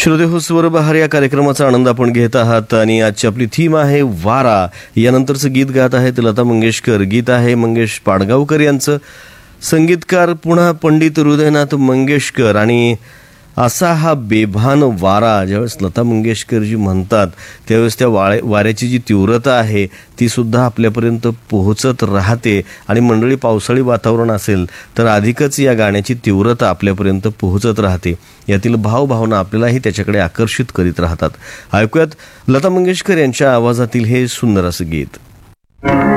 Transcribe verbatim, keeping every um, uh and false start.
श्रोते हो, स्वरबहार या कार्यक्रमाचा आनंद आपण घेत आहात आणि आजची आपली थीम आहे वारा. यानंतरचं गीत गात आहेत लता मंगेशकर. गीत आहे मंगेश पाडगावकर यांचं. संगीतकार पुन्हा पंडित हृदयनाथ मंगेशकर. आणि असा हा बेभान वारा ज्यावेळेस लता मंगेशकरजी म्हणतात त्यावेळेस त्या वाळे वाऱ्याची जी तीव्रता आहे ती सुद्धा आपल्यापर्यंत पोहोचत राहते. आणि मंडळी, पावसाळी वातावरण असेल तर अधिकच या गाण्याची तीव्रता आपल्यापर्यंत पोहोचत राहते. यातील भावभावना आपल्यालाही त्याच्याकडे आकर्षित करीत राहतात. ऐकूयात लता मंगेशकर यांच्या आवाजातील हे सुंदर असं गीत.